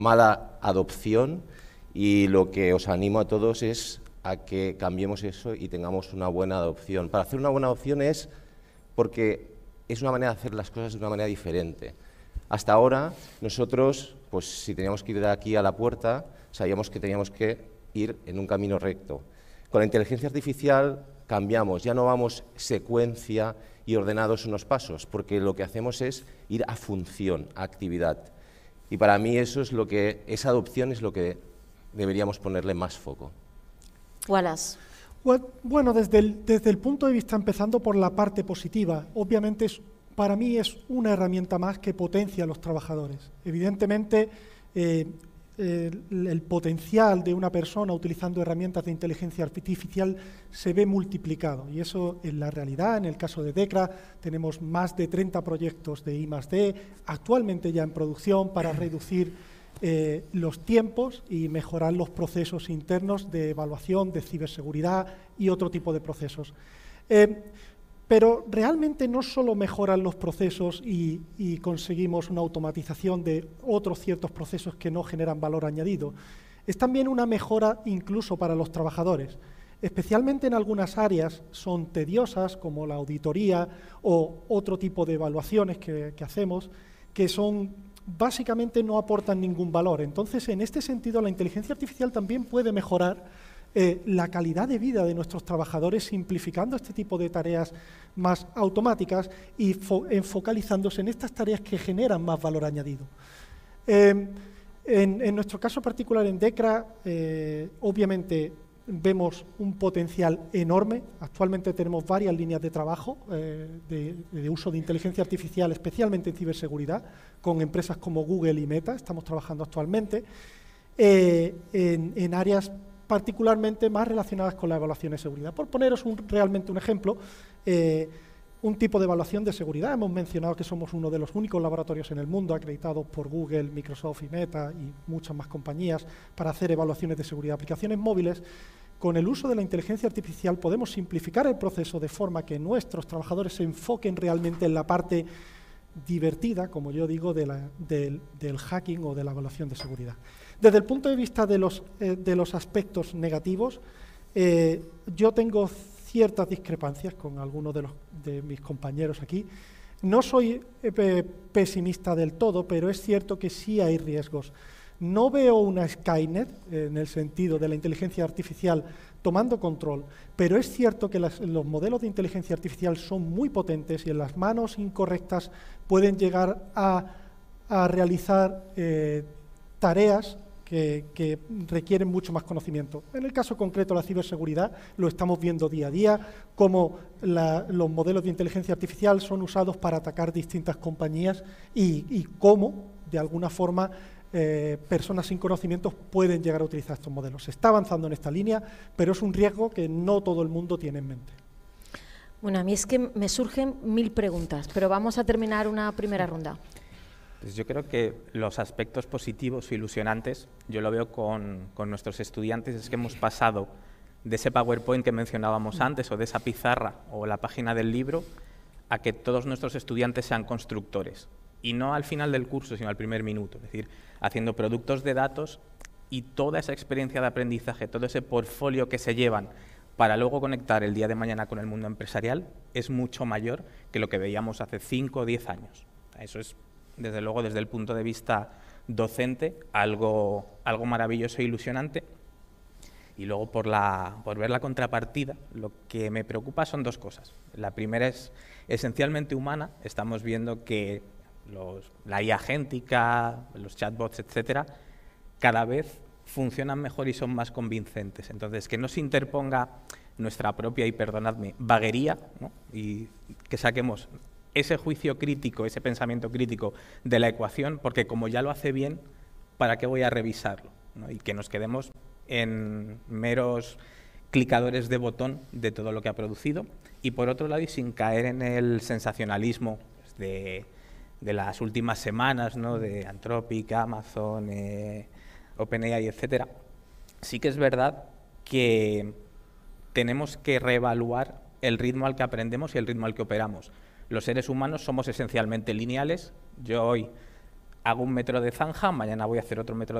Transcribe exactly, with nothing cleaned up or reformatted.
mala adopción, y lo que os animo a todos es a que cambiemos eso y tengamos una buena adopción. Para hacer una buena adopción es porque es una manera de hacer las cosas de una manera diferente. Hasta ahora, nosotros, pues si teníamos que ir de aquí a la puerta, sabíamos que teníamos que ir en un camino recto. Con la inteligencia artificial cambiamos, ya no vamos secuencia y ordenados unos pasos, porque lo que hacemos es ir a función, a actividad. Y para mí eso es lo que, esa adopción es lo que deberíamos ponerle más foco. Wallace. Bueno, desde el, desde el punto de vista, empezando por la parte positiva, obviamente es, para mí es una herramienta más que potencia a los trabajadores. Evidentemente, eh, el, el potencial de una persona utilizando herramientas de inteligencia artificial se ve multiplicado, y eso en la realidad. En el caso de DECRA tenemos más de treinta proyectos de I más D actualmente ya en producción para reducir eh, los tiempos y mejorar los procesos internos de evaluación, de ciberseguridad y otro tipo de procesos. Eh, Pero realmente no solo mejoran los procesos y, y conseguimos una automatización de otros ciertos procesos que no generan valor añadido, es también una mejora incluso para los trabajadores. Especialmente en algunas áreas son tediosas, como la auditoría o otro tipo de evaluaciones que, que hacemos, que son básicamente no aportan ningún valor. Entonces, en este sentido, la inteligencia artificial también puede mejorar Eh, la calidad de vida de nuestros trabajadores, simplificando este tipo de tareas más automáticas y focalizándose en estas tareas que generan más valor añadido. Eh, en, en nuestro caso particular en DECRA, eh, obviamente vemos un potencial enorme. Actualmente tenemos varias líneas de trabajo eh, de, de uso de inteligencia artificial, especialmente en ciberseguridad, con empresas como Google y Meta. Estamos trabajando actualmente eh, en, en áreas particularmente más relacionadas con la evaluación de seguridad. Por poneros un, realmente un ejemplo, eh, un tipo de evaluación de seguridad. Hemos mencionado que somos uno de los únicos laboratorios en el mundo acreditados por Google, Microsoft y Meta y muchas más compañías para hacer evaluaciones de seguridad de aplicaciones móviles. Con el uso de la inteligencia artificial podemos simplificar el proceso de forma que nuestros trabajadores se enfoquen realmente en la parte divertida, como yo digo, de la, del, del hacking o de la evaluación de seguridad. Desde el punto de vista de los, eh, de los aspectos negativos, eh, yo tengo ciertas discrepancias con algunos de, los, de mis compañeros aquí. No soy eh, pesimista del todo, pero es cierto que sí hay riesgos. No veo una Skynet, eh, en el sentido de la inteligencia artificial tomando control, pero es cierto que las, los modelos de inteligencia artificial son muy potentes y en las manos incorrectas pueden llegar a, a realizar eh, tareas Que, que requieren mucho más conocimiento. En el caso concreto de la ciberseguridad, lo estamos viendo día a día, cómo la, los modelos de inteligencia artificial son usados para atacar distintas compañías y, y cómo, de alguna forma, eh, personas sin conocimientos pueden llegar a utilizar estos modelos. Se está avanzando en esta línea, pero es un riesgo que no todo el mundo tiene en mente. Bueno, a mí es que me surgen mil preguntas, pero vamos a terminar una primera ronda. Pues yo creo que los aspectos positivos e ilusionantes, yo lo veo con, con nuestros estudiantes, es que hemos pasado de ese PowerPoint que mencionábamos antes, o de esa pizarra o la página del libro, a que todos nuestros estudiantes sean constructores. Y no al final del curso, sino al primer minuto. Es decir, haciendo productos de datos y toda esa experiencia de aprendizaje, todo ese portfolio que se llevan para luego conectar el día de mañana con el mundo empresarial, es mucho mayor que lo que veíamos hace cinco o diez años. Eso es, desde luego, desde el punto de vista docente, algo, algo maravilloso e ilusionante. Y luego, por, la, por ver la contrapartida, lo que me preocupa son dos cosas. La primera es esencialmente humana. Estamos viendo que los, la I A agéntica, los chatbots, etcétera, cada vez funcionan mejor y son más convincentes. Entonces, que no se interponga nuestra propia, y perdonadme, vaguería, ¿no? Y que saquemos ese juicio crítico, ese pensamiento crítico de la ecuación, porque como ya lo hace bien, ¿para qué voy a revisarlo? ¿No? Y que nos quedemos en meros clicadores de botón de todo lo que ha producido. Y por otro lado, y sin caer en el sensacionalismo de, de las últimas semanas, ¿no? De Anthropic, Amazon, eh, OpenAI, etcétera, sí que es verdad que tenemos que reevaluar el ritmo al que aprendemos y el ritmo al que operamos. Los seres humanos somos esencialmente lineales. Yo hoy hago un metro de zanja, mañana voy a hacer otro metro